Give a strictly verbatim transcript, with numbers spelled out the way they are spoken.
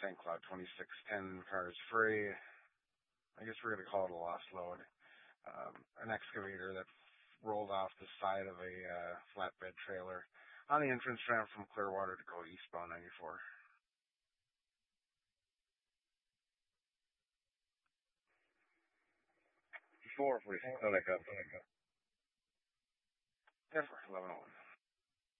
Saint Cloud twenty-six ten cars free. I guess we're going to call it a lost load. Um, an excavator that rolled off the side of a uh, flatbed trailer on the entrance ramp from Clearwater to go eastbound ninety-four. Four, please. Oh, that got, oh, that got. Yeah, for eleven oh one.